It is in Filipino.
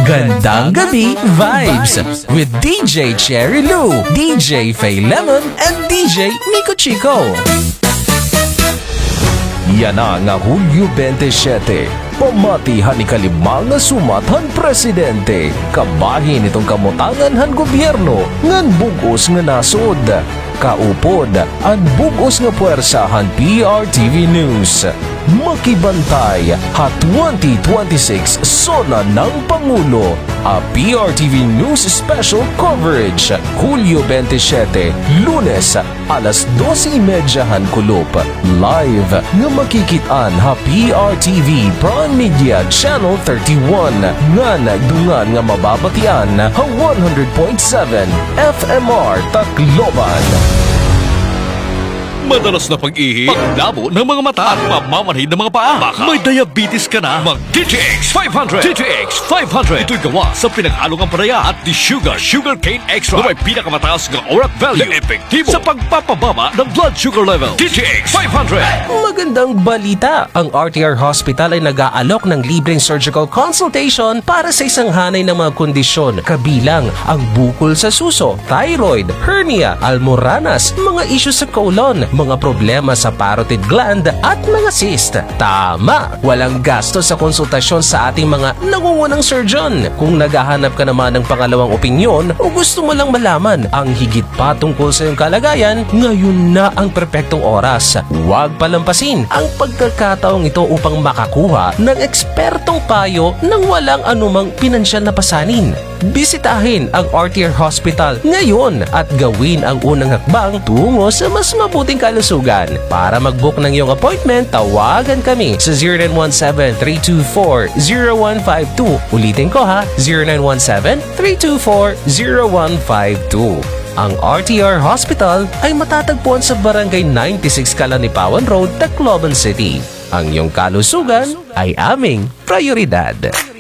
Gandang Gabi Vibes with DJ Cherry Lou, DJ Faye Lemon, and DJ Nico Chico. Yan na nga Hulyo 27, pamatihan ni kalimang nga sumathan presidente, kabahin itong kamutangan han gobyerno, ngan bugos nga nasod. Kaupod, ang bugos nga puwersahan PRTV News. Makibantay, ha 2026 Sona ng Pangulo. A PRTV News Special Coverage, Hulyo 27, Lunes, alas 12:30 han kulup. Live nga makikitaan ha PRTV Prime Media Channel 31. Ngan dungan nga mababatian ha 100.7 FMR Tacloban. Madalas na pag-ihi, paglabo ng mga mata at pamamanhid ng mga paa. Baka may diabetes ka na, mag DTX 500. DTX 500. Ito'y gawa sa pinaghalong ampalaya at sugar cane extra na may pinakamataas ng ORAC value na epektibo sa pagpapababa ng blood sugar level. DTX 500. Magandang balita! Ang RTR Hospital ay nag-aalok ng libreng surgical consultation para sa isang hanay ng mga kondisyon kabilang ang bukol sa suso, thyroid, hernia, almoranas, mga isyu sa colon, mga problema sa parotid gland at mga cyst. Tama! Walang gasto sa konsultasyon sa ating mga nangungunang surgeon. Kung naghahanap ka naman ng pangalawang opinyon o gusto mo lang malaman ang higit pa tungkol sa iyong kalagayan, ngayon na ang perpektong oras. Huwag palampasin ang pagkakataong ito upang makakuha ng ekspertong payo nang walang anumang pinansyal na pasanin. Bisitahin ang RTR Hospital ngayon at gawin ang unang hakbang tungo sa mas mabuting kalusugan. Para mag-book ng iyong appointment, tawagan kami sa 0917-324-0152. Ulitin ko ha, 0917-324-0152. Ang RTR Hospital ay matatagpuan sa Barangay 96 Calanipawan Road, Tacloban City. Ang iyong kalusugan ay aming prioridad.